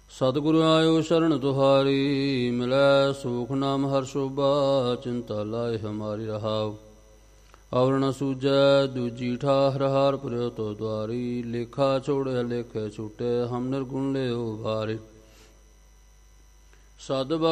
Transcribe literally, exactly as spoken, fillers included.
ਸਤਿਗੁਰੂ ਆਇਓ ਸ਼ਰਨ ਤੁਹਾਰੀ, ਮਿਲੈ ਸੂਖ ਨਾਮ ਹਰ ਸ਼ੋਭਾ, ਚਿੰਤਾ ਲਾਏ ਹਮਾਰੀ ਰਹਾਉ। ਔਰ ਨ ਸੂਝੈ ਦੂਜੀ ਠਾਹਰ, ਹਾਰ ਪੁਰਿਓ ਤੋ ਦੁਆਰੀ, ਲੇਖਾ ਛੋੜਿਆ ਲੇਖੇ ਛੂਟੇ, ਹਮ ਨਿਰਗੁਣ ਲਿਓ ਭਾਰੀ। ਸਦ